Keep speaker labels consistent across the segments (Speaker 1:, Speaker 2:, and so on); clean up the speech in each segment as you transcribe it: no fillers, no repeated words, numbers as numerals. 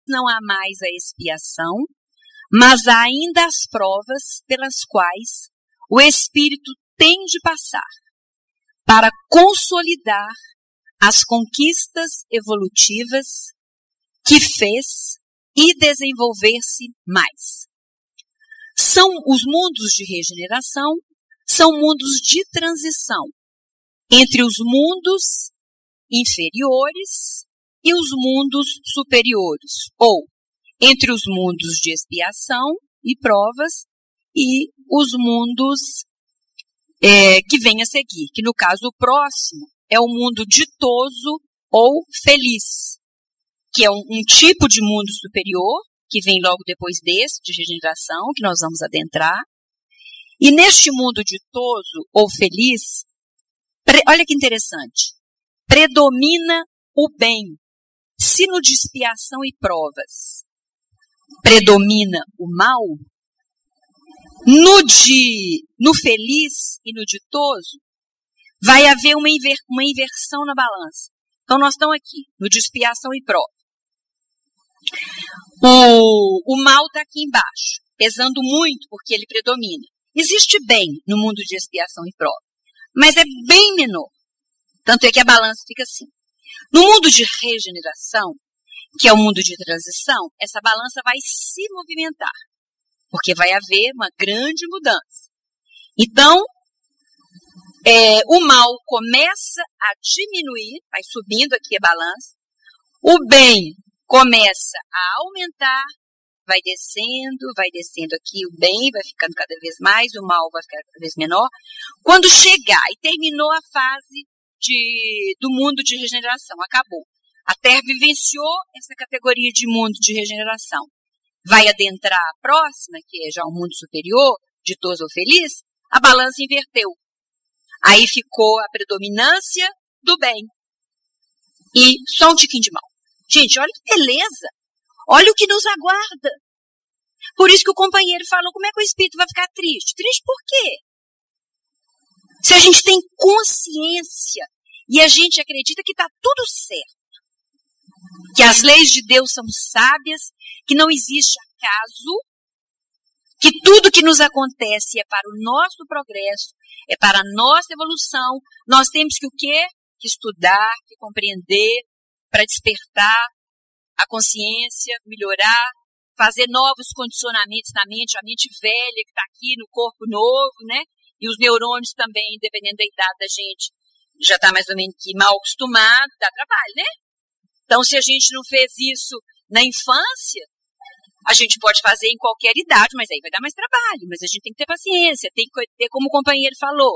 Speaker 1: não há mais a expiação, mas há ainda as provas pelas quais o Espírito tem de passar para consolidar as conquistas evolutivas que fez e desenvolver-se mais. São os mundos de regeneração, são mundos de transição entre os mundos inferiores e os mundos superiores, ou entre os mundos de expiação e provas e os mundos que vêm a seguir, que no caso o próximo é o mundo ditoso ou feliz, que é um tipo de mundo superior, que vem logo depois desse, de regeneração, que nós vamos adentrar. E neste mundo ditoso ou feliz, olha que interessante, predomina o bem. Se no de expiação e provas predomina o mal, no feliz e no ditoso, vai haver uma inversão na balança. Então nós estamos aqui, no de expiação e prova. O mal está aqui embaixo, pesando muito porque ele predomina. Existe bem no mundo de expiação e prova, mas é bem menor. Tanto é que a balança fica assim. No mundo de regeneração, que é o mundo de transição, essa balança vai se movimentar, porque vai haver uma grande mudança. Então, o mal começa a diminuir, vai subindo aqui a balança, o bem começa a aumentar, vai descendo aqui, o bem vai ficando cada vez mais, o mal vai ficar cada vez menor. Quando chegar e terminou a fase do mundo de regeneração, acabou. A Terra vivenciou essa categoria de mundo de regeneração. Vai adentrar a próxima, que é já um mundo superior, ditoso ou feliz, a balança inverteu. Aí ficou a predominância do bem. E só um tiquinho de mal. Gente, olha que beleza. Olha o que nos aguarda. Por isso que o companheiro falou, como é que o espírito vai ficar triste? Triste por quê? Se a gente tem consciência e a gente acredita que está tudo certo, que as leis de Deus são sábias, que não existe acaso, que tudo que nos acontece é para o nosso progresso, é para a nossa evolução, nós temos que o quê? Que estudar, que compreender, para despertar a consciência, melhorar, fazer novos condicionamentos na mente, a mente velha que está aqui no corpo novo, né? E os neurônios também, dependendo da idade da gente, já está mais ou menos que mal acostumado, dá trabalho, né? Então, se a gente não fez isso na infância, a gente pode fazer em qualquer idade, mas aí vai dar mais trabalho. Mas a gente tem que ter paciência, tem que ter, como o companheiro falou,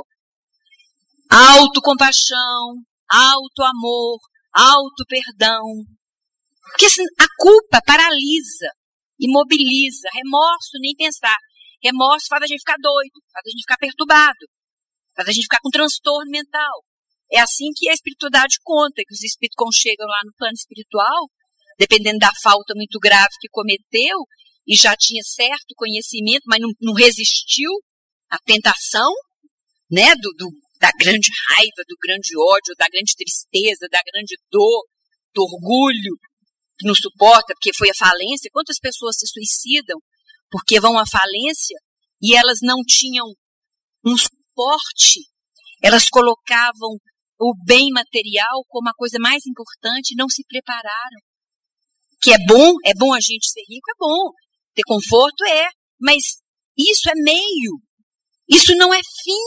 Speaker 1: autocompaixão, auto-amor, auto-perdão. Porque a culpa paralisa, imobiliza. Remorso, nem pensar. Remorso faz a gente ficar doido, faz a gente ficar perturbado, faz a gente ficar com transtorno mental. É assim que a espiritualidade conta, que os espíritos quando chegam lá no plano espiritual, dependendo da falta muito grave que cometeu, e já tinha certo conhecimento, mas não resistiu à tentação, né, da grande raiva, do grande ódio, da grande tristeza, da grande dor, do orgulho, que não suporta, porque foi a falência. Quantas pessoas se suicidam porque vão à falência e elas não tinham um suporte, elas colocavam o bem material como a coisa mais importante e não se prepararam. Que é bom a gente ser rico, é bom. Ter conforto mas isso é meio. Isso não é fim.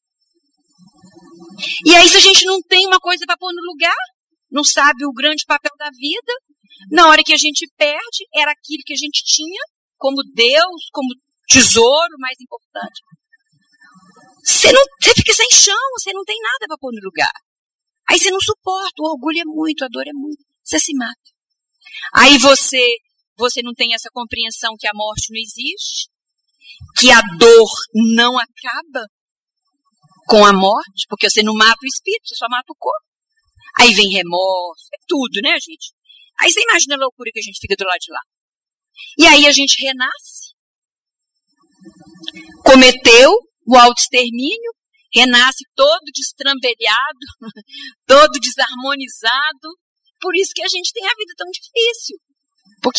Speaker 1: E aí se a gente não tem uma coisa para pôr no lugar, não sabe o grande papel da vida, na hora que a gente perde, era aquilo que a gente tinha como Deus, como tesouro mais importante. Você fica sem chão, você não tem nada para pôr no lugar. Aí você não suporta, o orgulho é muito, a dor é muito, você se mata. Aí você não tem essa compreensão que a morte não existe, que a dor não acaba com a morte, porque você não mata o espírito, você só mata o corpo. Aí vem remorso, é tudo, né, gente? Aí você imagina a loucura que a gente fica do lado de lá. E aí a gente renasce, cometeu o autoextermínio, renasce todo destrambelhado, todo desarmonizado. Por isso que a gente tem a vida tão difícil.